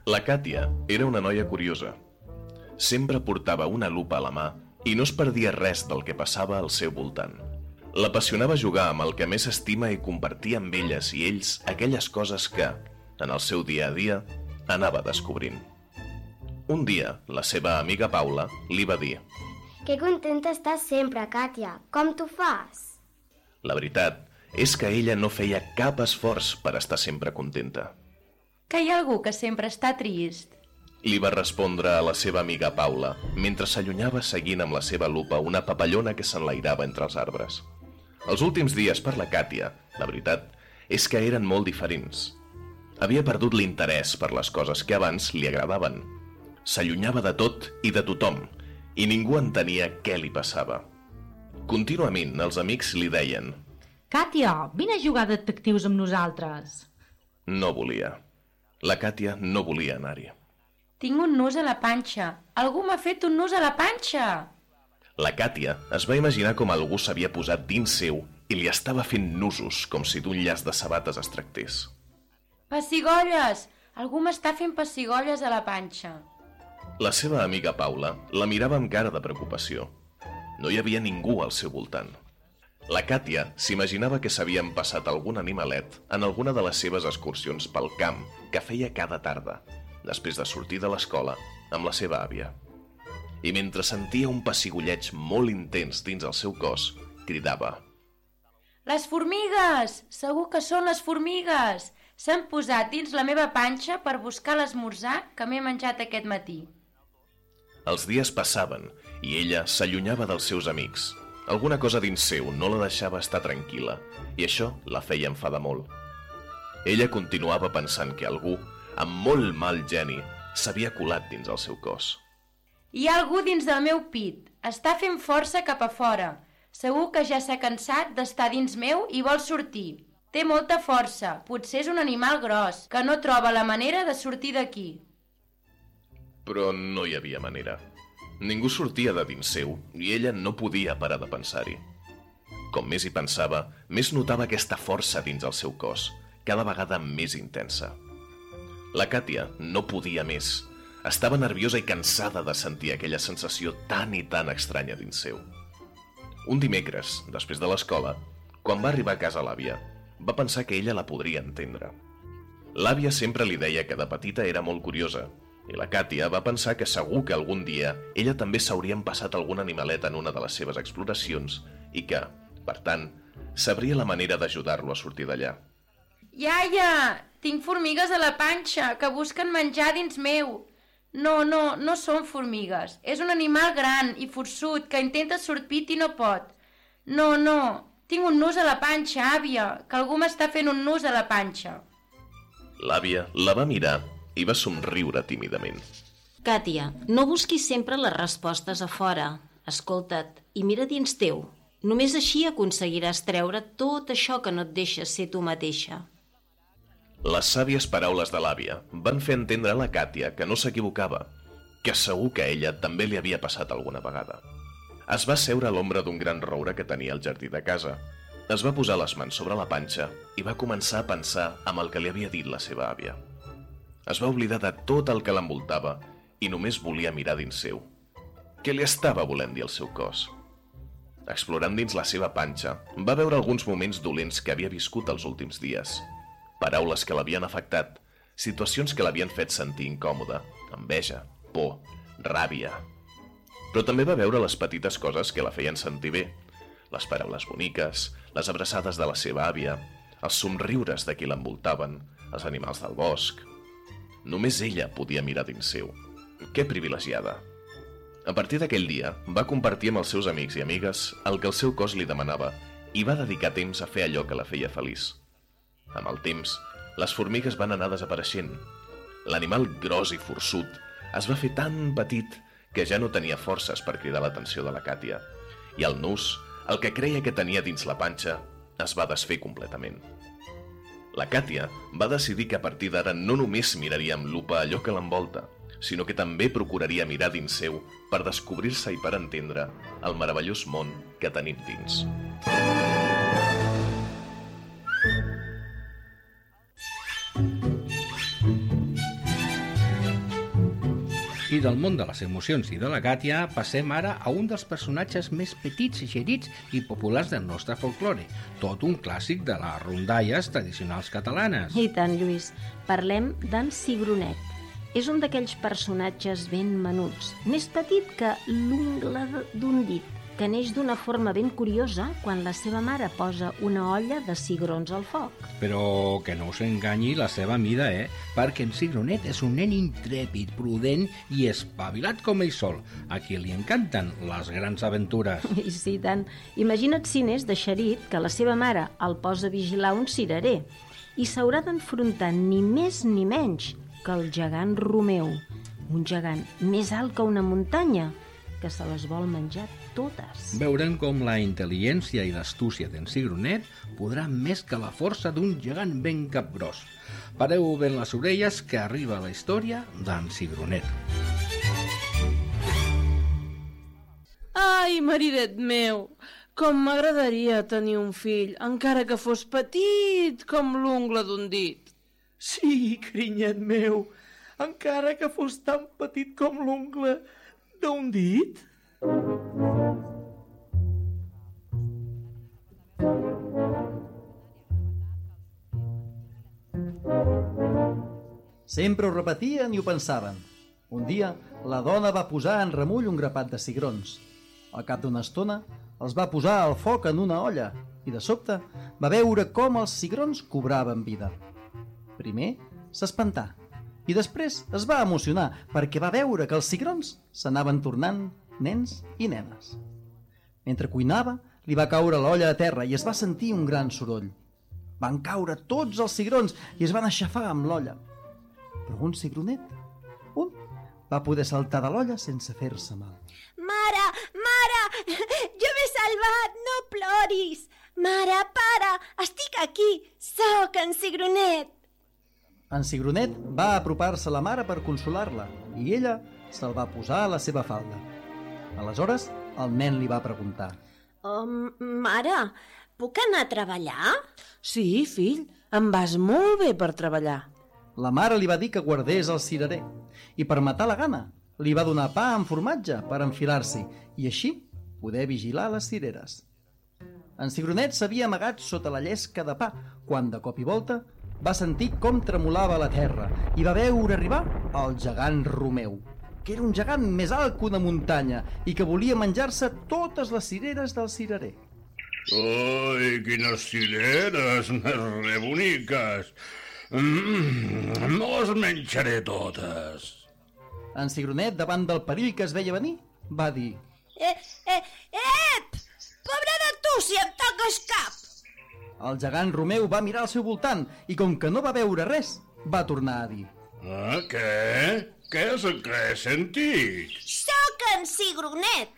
La Kàtia era una noia curiosa. Sempre portava una lupa a la mà i no es perdia res del que passava al seu voltant. L'apassionava jugar amb el que més estima i compartir amb elles i ells aquelles coses que, en el seu dia a dia, anava descobrint. Un dia, la seva amiga Paula li va dir: Que contenta estàs sempre, Kàtia. Com t'ho fas? La veritat és que ella no feia cap esforç per estar sempre contenta. Que hi ha algú que sempre està trist? Li va respondre a la seva amiga Paula, mentre s'allunyava seguint amb la seva lupa una papallona que s'enlairava entre els arbres. Els últims dies per la Kàtia, la veritat, és que eren molt diferents. Havia perdut l'interès per les coses que abans li agradaven. S'allunyava de tot i de tothom, i ningú entenia què li passava. Contínuament els amics li deien: Kàtia, vine a jugar a detectius amb nosaltres. No volia. La Kàtia no volia anar-hi. Tinc un nus a la panxa. Algú m'ha fet un nus a la panxa. La Kàtia es va imaginar com algú s'havia posat dins seu i li estava fent nusos com si d'un llaç de sabates es tractés. Pessigolles! Algú m'està fent pessigolles a la panxa. La seva amiga Paula la mirava amb cara de preocupació. No hi havia ningú al seu voltant. La Kàtia s'imaginava que s'havien passat algun animalet en alguna de les seves excursions pel camp que feia cada tarda, després de sortir de l'escola amb la seva àvia. I mentre sentia un pessigolleig molt intens dins el seu cos, cridava: Les formigues! Segur que són les formigues! S'han posat dins la meva panxa per buscar l'esmorzar que m'he menjat aquest matí. Els dies passaven i ella s'allunyava dels seus amics. Alguna cosa dins seu no la deixava estar tranquil·la i això la feia enfadar molt. Ella continuava pensant que algú, amb molt mal geni, s'havia colat dins el seu cos. Hi ha algú dins del meu pit. Està fent força cap a fora. Segur que ja s'ha cansat d'estar dins meu i vol sortir. Té molta força. Potser és un animal gros, que no troba la manera de sortir d'aquí. Però no hi havia manera. Ningú sortia de dins seu i ella no podia parar de pensar-hi. Com més hi pensava, més notava aquesta força dins el seu cos, cada vegada més intensa. La Kàtia no podia més. Estava nerviosa i cansada de sentir aquella sensació tan i tan estranya dins seu. Un dimecres, després de l'escola, quan va arribar a casa l'àvia, va pensar que ella la podria entendre. L'àvia sempre li deia que de petita era molt curiosa, i la Kàtia va pensar que segur que algun dia ella també s'hauria empassat algun animalet en una de les seves exploracions i que, per tant, sabria la manera d'ajudar-lo a sortir d'allà. Iaia! Tinc formigues a la panxa que busquen menjar dins meu. No són formigues. És un animal gran i forçut que intenta sortir i no pot. No, tinc un nus a la panxa, àvia, que algú m'està fent un nus a la panxa. L'àvia la va mirar i va somriure tímidament. Kàtia, no busquis sempre les respostes a fora. Escolta't i mira dins teu. Només així aconseguiràs treure tot això que no et deixa ser tu mateixa. Les sàvies paraules de l'àvia van fer entendre a la Kàtia que no s'equivocava, que segur que a ella també li havia passat alguna vegada. Es va seure a l'ombra d'un gran roure que tenia al jardí de casa. Es va posar les mans sobre la panxa i va començar a pensar amb el que li havia dit la seva àvia. Es va oblidar de tot el que l'envoltava i només volia mirar dins seu. Què li estava volent dir al seu cos? Explorant dins la seva panxa, va veure alguns moments dolents que havia viscut els últims dies. Paraules que l'havien afectat, situacions que l'havien fet sentir incòmoda, enveja, por, ràbia. Però també va veure les petites coses que la feien sentir bé, les paraules boniques, les abraçades de la seva àvia, els somriures de qui l'envoltaven, els animals del bosc. Només ella podia mirar dins seu. Que privilegiada! A partir d'aquell dia, va compartir amb els seus amics i amigues el que el seu cos li demanava i va dedicar temps a fer allò que la feia feliç. Amb el temps, les formigues van anar desapareixent. L'animal gros i forçut es va fer tan petit que ja no tenia forces per cridar l'atenció de la Kàtia, i el nus, el que creia que tenia dins la panxa, es va desfer completament. La Kàtia va decidir que a partir d'ara no només miraria amb lupa allò que l'envolta, sinó que també procuraria mirar dins seu per descobrir-se i per entendre el meravellós món que tenim dins. I del món de les emocions i de la Càtia passem ara a un dels personatges més petits, gerits i populars del nostre folklore, tot un clàssic de les rondalles tradicionals catalanes. I tant, Lluís. Parlem d'en Cigronet. És un d'aquells personatges ben menuts, més petit que l'ungla d'un dit, que neix d'una forma ben curiosa quan la seva mare posa una olla de cigrons al foc. Però que no us enganyi la seva mida, perquè en Cigronet és un nen intrèpid, prudent i espavilat com ell sol, a qui li encanten les grans aventures. I sí, tant. Imagina't si n'és de xerit que la seva mare el posa a vigilar un cirerer i s'haurà d'enfrontar ni més ni menys que el gegant Romeu, un gegant més alt que una muntanya, que se les vol menjar totes. Veurem com la intel·ligència i l'astúcia d'en Cigronet podrà més que la força d'un gegant ben capgròs. Pareu ben les orelles que arriba la història d'en Cigronet. Ai, maridet meu, com m'agradaria tenir un fill, encara que fos petit com l'ungla d'un dit. Sí, carinyet meu, encara que fos tan petit com l'ungla d'un dit? Sempre ho repetien i ho pensaven. Un dia, la dona va posar en remull un grapat de cigrons. Al cap d'una estona, els va posar al foc en una olla i, de sobte, va veure com els cigrons cobraven vida. Primer, s'espantà. I després es va emocionar perquè va veure que els cigrons s'anaven tornant nens i nenes. Mentre cuinava, li va caure l'olla a terra i es va sentir un gran soroll. Van caure tots els cigrons i es van aixafar amb l'olla. Però un cigronet, un, va poder saltar de l'olla sense fer-se mal. Mare, mare, jo m'he salvat, no ploris. Mare, pare, estic aquí, sóc en Cigronet. En Cigronet va apropar-se a la mare per consolar-la i ella se'l va posar a la seva falda. Aleshores, el nen li va preguntar: Mare, puc anar a treballar? Sí, fill, em vas molt bé per treballar. La mare li va dir que guardés el cirerer i per matar la gana li va donar pa amb formatge per enfilar-s'hi i així poder vigilar les cireres. En Cigronet s'havia amagat sota la llesca de pa quan, de cop i volta, va sentir com tremolava la terra i va veure arribar el gegant Romeu, que era un gegant més alt que una muntanya i que volia menjar-se totes les cireres del cirerer. Ai, quines cireres més boniques! Me les menjaré totes. En Cigronet, davant del perill que es veia venir, va dir: Pobre de tu si em toques cap! El gegant Romeu va mirar al seu voltant i, com que no va veure res, va tornar a dir: Què? Què és el que he sentit? Sóc en Cigronet!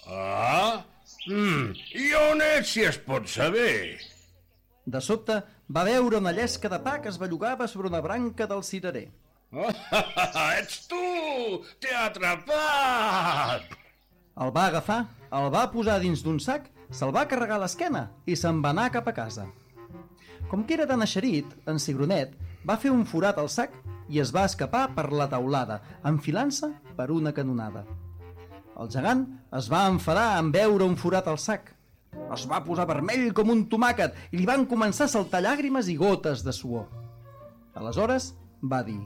I on ets, si es pot saber? De sobte, va veure una llesca de pa que es bellugava sobre una branca del cirerer. Ets tu! T'he atrapat! El va agafar, el va posar dins d'un sac, se'l va carregar a l'esquena i se'n va anar cap a casa. Com que era tan eixerit, en Cigronet va fer un forat al sac i es va escapar per la teulada, enfilant-se per una canonada. El gegant es va enfadar en veure un forat al sac. Es va posar vermell com un tomàquet i li van començar a saltar llàgrimes i gotes de suor. Aleshores va dir: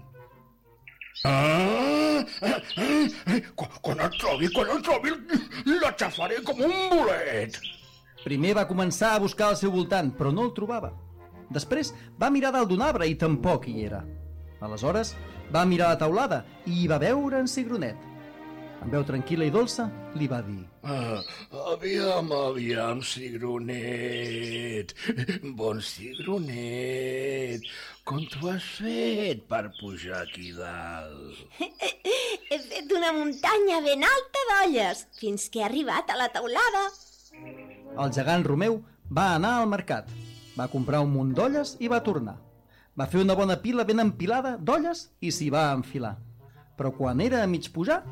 Quan el trobi, l'aixafaré com un bolet. Primer va començar a buscar al seu voltant, però no el trobava. Després va mirar dalt d'un arbre i tampoc hi era. Aleshores va mirar a la teulada i hi va veure en Cigronet. Amb veu tranquil·la i dolça li va dir: Aviam, Cigronet. Bon Cigronet. Com t'ho has fet per pujar aquí dalt? He fet una muntanya ben alta d'olles, fins que he arribat a la teulada. El gegant Romeu va anar al mercat, va comprar un munt d'olles i va tornar. Va fer una bona pila ben empilada d'olles i s'hi va enfilar. Però quan era a mig pujar,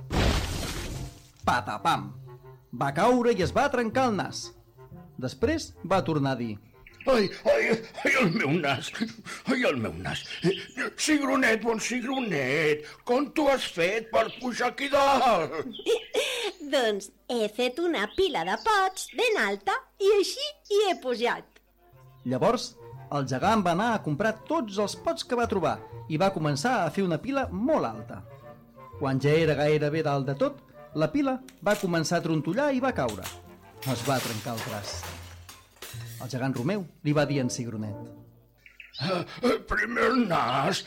patapam! Va caure i es va trencar el nas. Després va tornar a dir: Ai, el meu nas! Ai, el meu nas! Cigronet, bon cigronet, com t'ho has fet per pujar aquí dalt? Doncs he fet una pila de pots ben alta i així hi he pujat. Llavors, el gegant va anar a comprar tots els pots que va trobar i va començar a fer una pila molt alta. Quan ja era gairebé dalt de tot, la pila va començar a trontollar i va caure. Es va trencar el braç. El gegant Romeu li va dir en Cigronet: Primer el nas,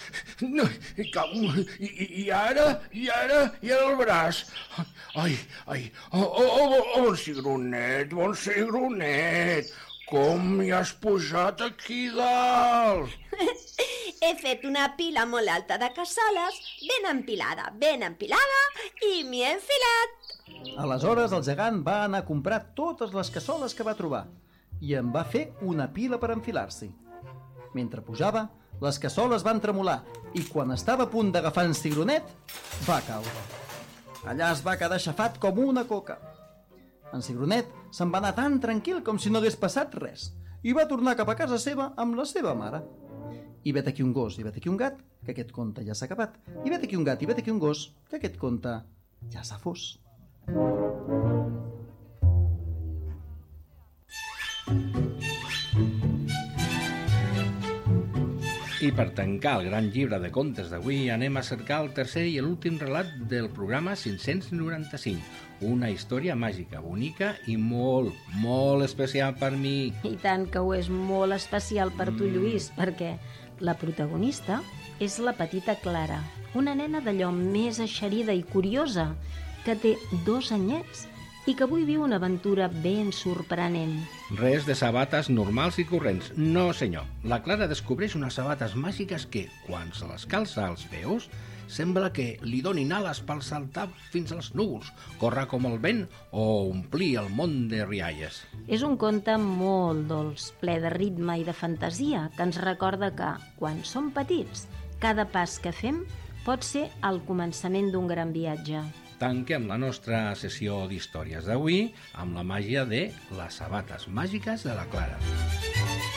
i ara el braç. Ai, bon cigronet, com hi has pujat aquí dalt? He fet una pila molt alta de cassoles, ben empilada, i m'hi he enfilat. Aleshores el gegant va anar a comprar totes les cassoles que va trobar i en va fer una pila per enfilar-s'hi. Mentre pujava, les cassoles van tremolar i quan estava a punt d'agafar en Cigronet, va caure. Allà es va quedar aixafat com una coca. En Cigronet se'n va anar tan tranquil com si no hagués passat res i va tornar cap a casa seva amb la seva mare. I vet aquí un gos i vet aquí un gat, que aquest conte ja s'ha acabat. I vet aquí un gat i vet aquí un gos, que aquest conte ja s'ha fos. I per tancar el gran llibre de contes d'avui anem a cercar el tercer i l'últim relat del programa 595. Una història màgica, bonica i molt, molt especial per mi. I tant que ho és molt especial per tu, Lluís, perquè la protagonista és la petita Clara, una nena d'allò més eixerida i curiosa, que té 2 anyets i que avui viu una aventura ben sorprenent. Res de sabates normals i corrents, no senyor. La Clara descobreix unes sabates màgiques que, quan se les calça als peus, sembla que li donin ales per saltar fins als núvols, córrer com el vent o omplir el món de rialles. És un conte molt dolç, ple de ritme i de fantasia, que ens recorda que, quan som petits, cada pas que fem pot ser el començament d'un gran viatge. Tanquem la nostra sessió d'històries d'avui amb la màgia de les sabates màgiques de la Clara.